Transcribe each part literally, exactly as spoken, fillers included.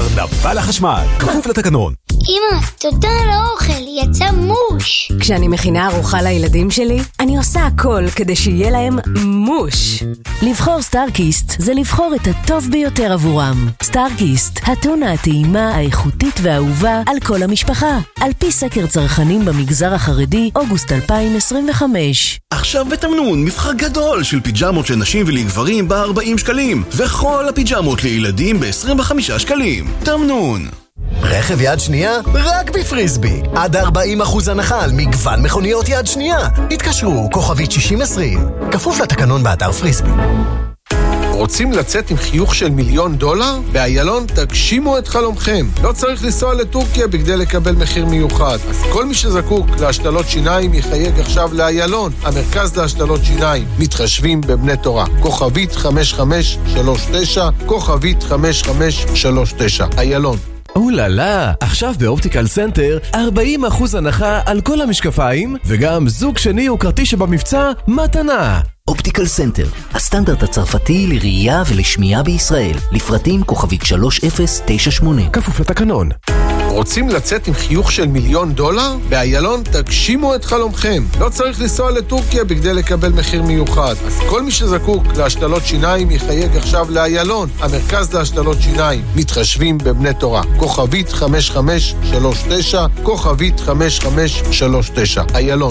נבל החשמל, כפוף לתקנון. אמא, תודה על האוכל, יצא מוש. כשאני מכינה ארוחה לילדים שלי, אני עושה הכל כדי שיהיה להם מוש. לבחור סטארקיסט זה לבחור את הטוב ביותר עבורם. סטארקיסט, הטונה הטעימה, האיכותית והאהובה על כל המשפחה. על פי סקר צרכנים במגזר החרדי, אוגוסט אלפיים עשרים וחמש. עכשיו בתמנון, מבחר גדול של פיג'מות לנשים ולגברים ב-ארבעים שקלים, וכל הפיג'מות לילדים ב-עשרים וחמישה שקלים. תמנון. רכב יד שנייה? רק בפריסבי. עד ארבעים אחוז הנחה על מגוון מכוניות יד שנייה. התקשרו, כוכבית שישים עשרים. כפוף לתקנון באתר פריסבי. רוצים לצאת עם חיוך של מיליון דולר? באיילון תגשימו את חלומכם. לא צריך לנסוע לטורקיה בכדי לקבל מחיר מיוחד. אז כל מי שזקוק להשתלות שיניים יחייג עכשיו לאיילון, המרכז להשתלות שיניים. מתחשבים בבני תורה. כוכבית חמש חמש שלוש תשע, כוכבית חמש חמש שלוש תשע. איילון. אוללה, עכשיו באופטיקל סנטר ארבעים אחוז הנחה על כל המשקפיים, וגם זוג שני או כרטיס שבמבצע מתנה. אופטיקל סנטר, הסטנדרט הצרפתי לראייה ולשמיעה בישראל. לפרטים כוכבית שלוש אפס תשע שמונה. כפוף לתקנון. רוצים לצאת עם חיוך של מיליון דולר? באיילון תגשימו את חלומכם. לא צריך לנסוע לטורקיה בכדי לקבל מחיר מיוחד. אז כל מי שזקוק להשתלות שיניים יחייג עכשיו לאיילון, המרכז להשתלות שיניים. מתחשבים בבני תורה. כוכבית חמש חמש שלוש תשע, כוכבית חמש חמש שלוש תשע. איילון.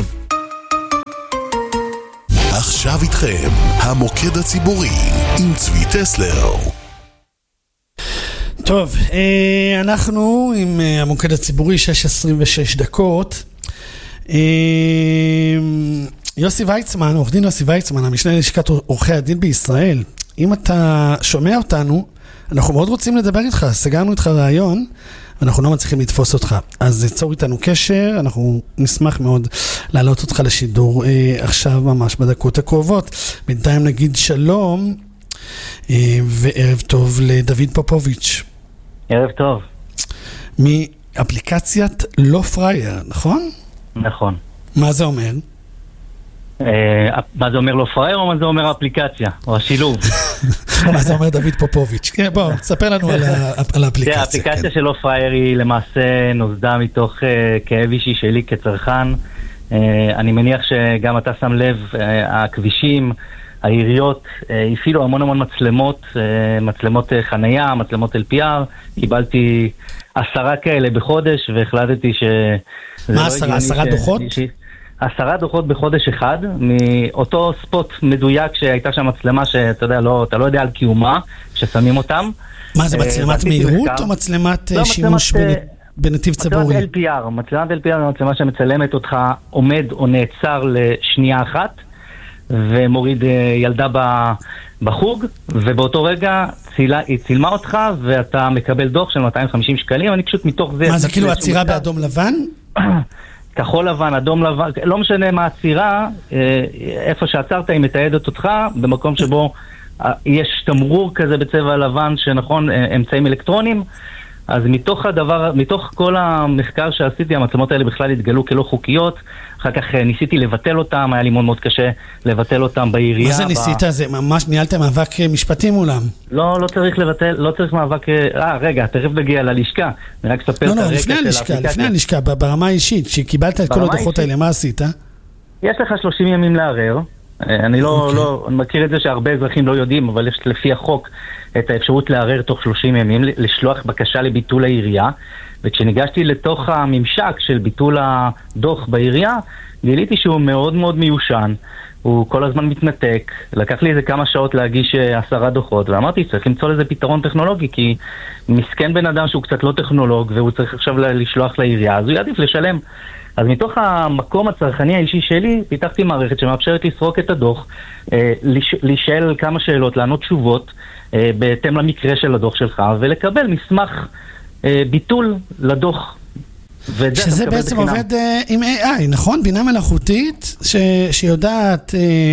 עכשיו איתכם, המוקד הציבורי עם צבי טסלר. טוב, אנחנו עם המוקד הציבורי שש עשרים ושש דקות. יוסי ויצמן, עורך דין יוסי ויצמן, המשנה ללשכת עורכי הדין בישראל. אם אתה שומע אותנו, אנחנו מאוד רוצים לדבר איתך, סגרנו איתך רעיון, ואנחנו לא מצליחים לתפוס אותך. אז צור איתנו קשר, אנחנו נשמח מאוד להעלות אותך לשידור אה, עכשיו ממש בדקות הקרובות. בינתיים נגיד שלום, אה, וערב טוב לדוד פופוביץ'. ערב טוב. מאפליקציית לא פרייר, נכון? נכון. מה זה אומר? אה, מה זה אומר לא פרייר או מה זה אומר האפליקציה? או השילוב? מה זה אומר דוד פופוביץ'? כן, בוא, תספר לנו על האפליקציה. האפליקציה של לא פרייר היא למעשה נוסדה מתוך כאב אישי שלי כצרכן. אני מניח שגם אתה שם לב, הכבישים, העיריות, הפעילו המון המון מצלמות, מצלמות חנייה, מצלמות אל פי אר. קיבלתי עשרה כאלה בחודש והחלטתי ש... מה עשרה? עשרה דוחות? עשרה דוחות בחודש אחד, מאותו ספוט מדויק שהייתה שם מצלמה שאתה יודע, לא, אתה לא יודע על קיומה, ששמים אותם. מה זה, מצלמת מהירות או מצלמת שימוש בנתיב ציבורי? מצלמת אל פי אר, מצלמת אל פי אר היא מצלמה שמצלמת אותך עומד או נעצר לשנייה אחת, ומוריד ילדה בחוג, ובאותו רגע היא צילמה אותך, ואתה מקבל דוח של מאתיים וחמישים שקלים, אני פשוט מתוך זה... מה זה, כאילו עצירה באדום לבן? כחול לבן, אדום לבן, לא משנה מה הצירה, איפה שעצרת היא מתעדת אותך, במקום שבו יש תמרור כזה בצבע לבן, שנכון, אמצעים אלקטרונים. אז מתוך הדבר, מתוך כל המחקר שעשיתי, המצלמות האלה בכלל התגלו כלא חוקיות. אחר כך ניסיתי לבטל אותם, היה לי מאוד מאוד קשה לבטל אותם בעירייה. מה זה ניסית? זה ממש ניהלתם מאבק משפטי מולם? לא, לא צריך לבטל, לא צריך מאבק... אה, רגע, תכף נגיע ללשכה. אני רק אספר את הרקע של האפליקציה. לא, לא, לפני הלשכה, לפני הלשכה, ברמה האישית, שקיבלת את כל הדוחות האלה, מה עשית? יש לך שלושים ימים לערער. אני לא, לא, אני מכיר את זה שהרבה אזרחים לא יודעים, אבל יש לפי החוק את האפשרות לערער תוך שלושים ימים, לשלוח בקשה לביטול העירייה, וכשניגשתי לתוך הממשק של ביטול הדוח בעירייה, גיליתי שהוא מאוד מאוד מיושן, הוא כל הזמן מתנתק, לקח לי איזה כמה שעות להגיש עשרה דוחות, ואמרתי, צריך למצוא לזה פתרון טכנולוגי, כי מסכן בן אדם שהוא קצת לא טכנולוג, והוא צריך עכשיו לשלוח לעירייה, אז הוא יעדיף לשלם. אז מתוך המקום הצרכני האישי שלי, פיתחתי מערכת שמאפשרת לסרוק את הדוח, לשאל כמה שאלות, לענות תשובות, בהתאם למקרה של הדוח שלך, ולקבל מסמך ביטול לדוח. שזה בעצם עובד עם איי איי, נכון? בינה מלאכותית שיודעת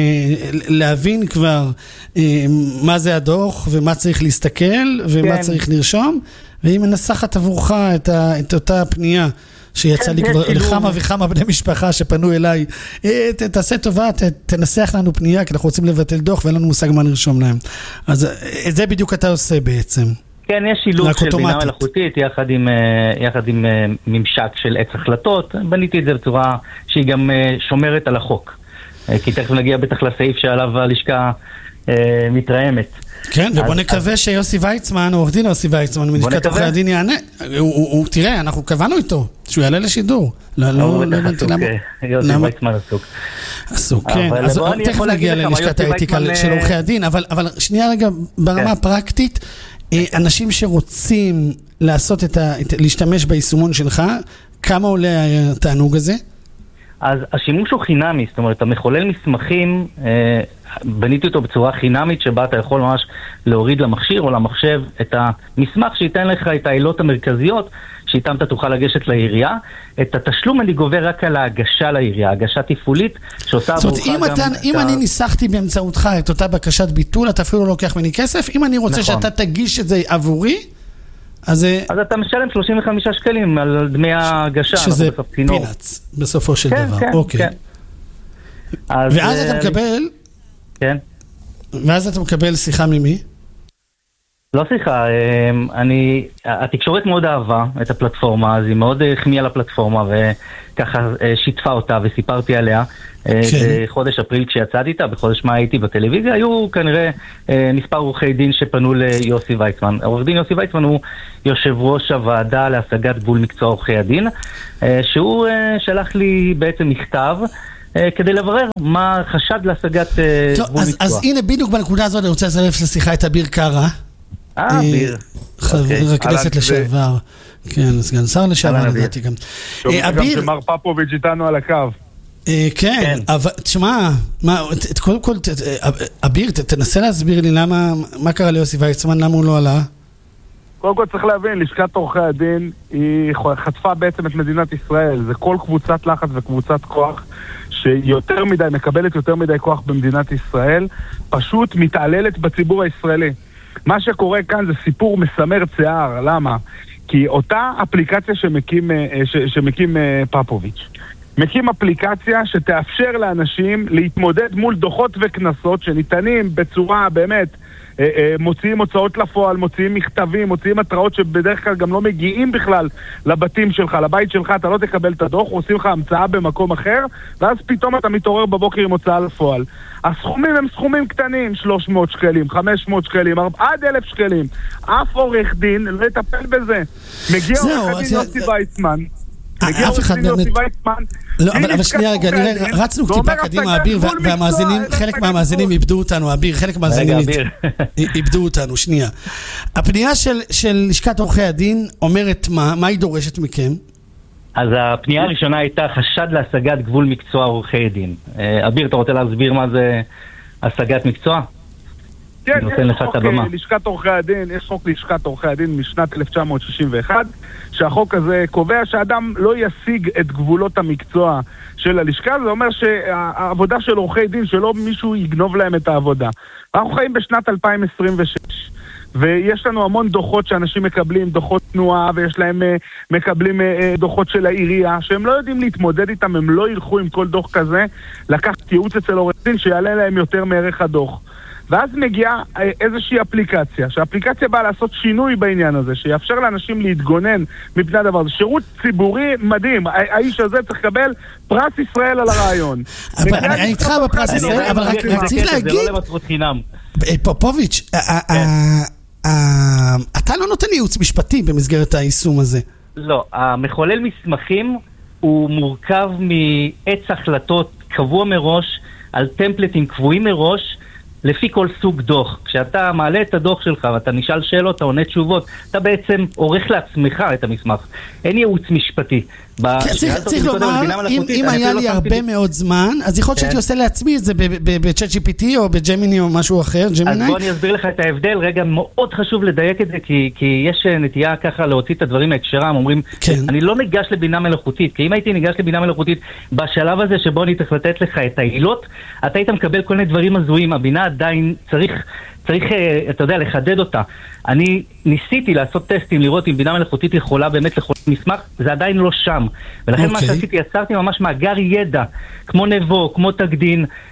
להבין כבר מה זה הדוח ומה צריך להסתכל ומה צריך לרשום, והיא מנסחת עבורך את אותה פנייה שיצא לי כבר לכמה וכמה בני משפחה שפנו אליי, תעשה טובה, תנסח לנו פנייה, כי אנחנו רוצים לבטל דוח ואין לנו מושג מה לרשום להם. אז זה בדיוק אתה עושה בעצם. כן, יש שילוב של בינה מלאכותית יחד עם, יחד עם ממשק של עץ החלטות. בניתי את זה בצורה שהיא גם שומרת על החוק. כי תכף נגיע בטח לסעיף שעליו הלשכה מתרעמת. כן, ובוא נקווה שיוסי ויצמן, עורך דין יוסי ויצמן, מלשכת עורכי הדין יענה. הוא, תראה, אנחנו קבענו איתו, שהוא יעלה לשידור. לא, לא, לא הבנתי למה. יוסי ויצמן עסוק. עסוק, כן. אז תכף נגיע ללשכת האתיקה של עורכי הדין, אבל שנייה רגע, ברמה הפרקטית, אנשים שרוצים לעשות את ה... להשתמש ביישומון שלך, כמה עולה התענוג הזה? אז השימוש הוא חינמי, זאת אומרת, המחולל מסמכים, אה, בניתי אותו בצורה חינמית, שבה אתה יכול ממש להוריד למכשיר או למחשב את המסמך שייתן לך את העילות המרכזיות, שאיתם אתה תוכל לגשת לעירייה. את התשלום אני גובר רק על ההגשה לעירייה, הגשה תפעולית, שעושה עבורך גם... זאת אומרת, אם אני ניסחתי באמצעותך את אותה בקשת ביטול, אתה אפילו לא לוקח ממני כסף, אם אני רוצה שאתה תגיש את זה עבורי, אז... אז אתה משלם שלושים וחמישה שקלים על דמי ההגשה. שזה פינץ, בסופו של דבר. כן, אוקיי. כן. ואז אתה מקבל... כן. ואז אתה מקבל שיחה ממי? לא שיחה, אני... התקשורת מאוד אהבה את הפלטפורמה, אז היא מאוד החמיאה לפלטפורמה, וככה שיתפה אותה וסיפרתי עליה. בחודש אפריל כשיצאתי איתה, בחודש מה הייתי בטלוויזיה, היו כנראה מספר עורכי דין שפנו ליוסי ויצמן. עורך דין יוסי ויצמן הוא יושב ראש הוועדה להשגת גבול מקצוע עורכי הדין, שהוא שלח לי בעצם מכתב, כדי לברר מה חשד להשגת גבול מקצוע. אז הנה בדיוק בנקודה הזאת אני רוצה לצרף לשיחה את אביר קארה. אה, אביר. חבר הכנסת לשעבר. כן, סגן שר לשעבר לדעתי גם. שומעים גם שמר פפוביץ' איתנו על הקו. כן, אבל תשמע, קודם כל, אביר, תנסה להסביר לי למה, מה קרה ליוסי ויצמן, למה הוא לא עלה? קודם כל צריך להבין, לשכת עורכי הדין היא חטפה בעצם את מדינת ישראל, זה כל קבוצת לחץ וקבוצת כוח שיותר מדי, מקבלת יותר מדי כוח במדינת ישראל, פשוט מתעללת בציבור הישראלי. מה שקורה כאן זה סיפור מסמר שיער, למה? כי אותה אפליקציה שמקים, ש, שמקים פפוביץ' מקים אפליקציה שתאפשר לאנשים להתמודד מול דוחות וכנסות שניתנים בצורה באמת, מוציאים הוצאות לפועל, מוציאים מכתבים, מוציאים התראות שבדרך כלל גם לא מגיעים בכלל לבתים שלך, לבית שלך, אתה לא תקבל את הדוח, עושים לך המצאה במקום אחר, ואז פתאום אתה מתעורר בבוקר עם הוצאה לפועל. הסכומים הם סכומים קטנים, שלוש מאות שקלים, חמש מאות שקלים, עד אלף שקלים. אף עורך דין לא יטפל בזה. מגיע עורך דין יוסי ויצמן, אף אחד באמת... לא, אבל שנייה רגע, רצנו טיפה קדימה, אביר, והמאזינים, חלק מהמאזינים איבדו אותנו, אביר, חלק מהמאזינים איבדו אותנו, שנייה. הפנייה של לשכת עורכי הדין אומרת מה? מה היא דורשת מכם? אז הפנייה הראשונה הייתה חשד להשגת גבול מקצוע עורכי דין. אביר, אתה רוצה להסביר מה זה השגת מקצוע? כן, יש חוק לשכת עורכי הדין, יש חוק לשכת עורכי הדין משנת אלף תשע מאות שישים ואחת, שהחוק הזה קובע שאדם לא ישיג את גבולות המקצוע של הלשכה, זה אומר שהעבודה של עורכי דין, שלא מישהו יגנוב להם את העבודה. אנחנו חיים בשנת אלפיים עשרים ושש, ויש לנו המון דוחות שאנשים מקבלים, דוחות תנועה, ויש להם מקבלים דוחות של העירייה, שהם לא יודעים להתמודד איתם, הם לא ילכו עם כל דוח כזה, לקחת ייעוץ אצל עורך דין שיעלה להם יותר מערך הדוח. ואז מגיעה איזושהי אפליקציה, שהאפליקציה באה לעשות שינוי בעניין הזה, שיאפשר לאנשים להתגונן מפני הדבר הזה. שירות ציבורי מדהים, האיש הזה צריך לקבל פרס ישראל על הרעיון. אני איתך בפרס ישראל, אבל רק רציתי להגיד... זה לא למטרות חינם. פופוביץ', אתה לא נותן ייעוץ משפטי במסגרת היישום הזה. לא, המחולל מסמכים הוא מורכב מעץ החלטות קבוע מראש, על טמפלטים קבועים מראש, לפי כל סוג דוח. כשאתה מעלה את הדוח שלך ואתה נשאל שאלות, אתה עונה תשובות, אתה בעצם עורך לעצמך את המסמך. אין ייעוץ משפטי. צריך לומר, אם היה לי הרבה מאוד זמן, אז יכול להיות שהייתי עושה לעצמי את זה ב-צ'אט ג'י פי טי או בג'מיני או משהו אחר, ג'מיני. אז בוא אני אסביר לך את ההבדל. רגע, מאוד חשוב לדייק את זה, כי יש נטייה ככה להוציא את הדברים מהקשרם. אומרים, אני לא ניגש לבינה מלאכותית, כי אם הייתי ניגש לבינה מלאכותית בשלב הזה שבו אני צריך לתת לך את העילות, אתה היית מקבל כל מיני דברים הזויים. הבינה עדיין צריך, צריך, אתה יודע, לחדד אותה. אני ניסיתי לעשות טסטים, לראות אם בינה מלאכותית יכולה באמת לכל מסמך, זה עדיין לא שם. ולכן okay. מה שעשיתי, יצרתי ממש מאגר ידע, כמו נבו, כמו תקדין,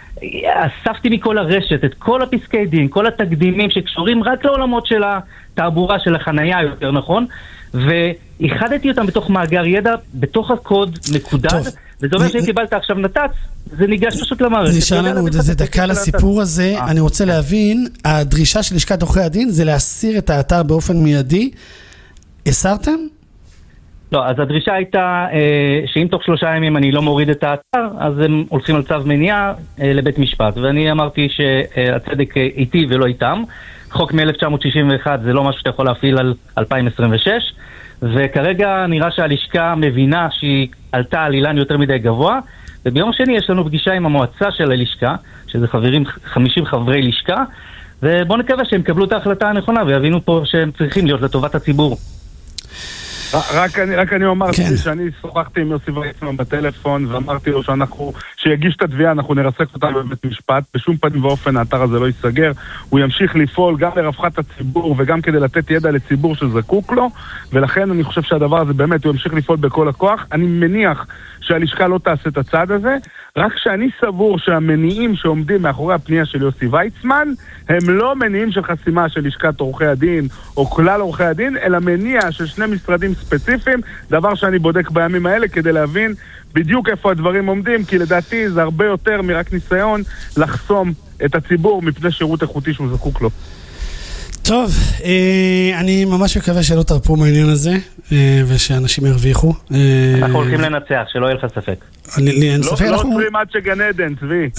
אספתי מכל הרשת את כל הפסקי דין, כל התקדימים שקשורים רק לעולמות של התעבורה, של החנייה יותר נכון, ואיחדתי אותם בתוך מאגר ידע, בתוך הקוד מקודד, וזה אומר שאם קיבלת עכשיו נתץ, זה ניגש פשוט למערכת. נשאר לנו עוד איזה דקה לסיפור הזה, אני רוצה להבין, הדרישה של לשכת עורכי הדין זה להסיר את האתר באופן מיידי, הסרתם? לא, אז הדרישה הייתה שאם תוך שלושה ימים אני לא מוריד את האתר, אז הם הולכים על צו מניעה לבית משפט, ואני אמרתי שהצדק איתי ולא איתם. חוק מ-אלף תשע מאות שישים ואחת זה לא משהו שאתה יכול להפעיל על אלפיים עשרים ושש, וכרגע נראה שהלשכה מבינה שהיא עלתה על אילן יותר מדי גבוה, וביום שני יש לנו פגישה עם המועצה של הלשכה, שזה חברים, חמישים חברי לשכה, ובואו נקווה שהם קבלו את ההחלטה הנכונה ויבינו פה שהם צריכים להיות לטובת הציבור. רק אני, רק אני אומר כן. שאני שוחחתי עם יוסי ויצמן בטלפון ואמרתי לו שאנחנו, שיגיש את התביעה, אנחנו נרסק אותה בבית משפט, בשום פנים ואופן האתר הזה לא ייסגר, הוא ימשיך לפעול גם לרווחת הציבור וגם כדי לתת ידע לציבור שזקוק לו, ולכן אני חושב שהדבר הזה באמת הוא ימשיך לפעול בכל הכוח. אני מניח שהלשכה לא תעשה את הצעד הזה, רק שאני סבור שהמניעים שעומדים מאחורי הפנייה של יוסי ויצמן הם לא מניעים של חסימה של לשכת עורכי הדין או כלל עורכי הדין, אלא מניע של שני משרדים ספציפיים, דבר שאני בודק בימים האלה כדי להבין בדיוק איפה הדברים עומדים, כי לדעתי זה הרבה יותר מרק ניסיון לחסום את הציבור מפני שירות איכותי שהוא זקוק לו. טוב, אני ממש מקווה שלא תרפו מהעניין הזה ושאנשים ירוויחו. אנחנו הולכים לנצח, שלא יהיה לך ספק. לא עוצרים עד שגן עדן, צבי.